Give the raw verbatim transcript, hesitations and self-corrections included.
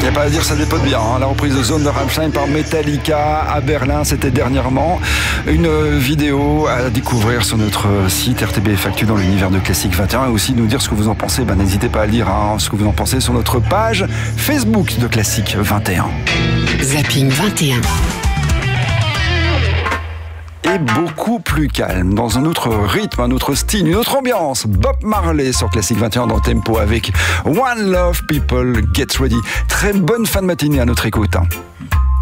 Il n'y a pas à dire, ça dépote bien. Hein. La reprise de Zone de Rammstein par Metallica à Berlin, c'était dernièrement. Une vidéo à découvrir sur notre site R T B F Actu dans l'univers de Classique vingt et un. Et aussi nous dire ce que vous en pensez. Ben, n'hésitez pas à le dire, hein, ce que vous en pensez sur notre page Facebook de Classique vingt et un. Zapping vingt et un. Et beaucoup plus calme, dans un autre rythme, un autre style, une autre ambiance. Bob Marley sur Classique vingt et un dans Tempo avec One Love People Get Ready. Très bonne fin de matinée à notre écoute. Hein.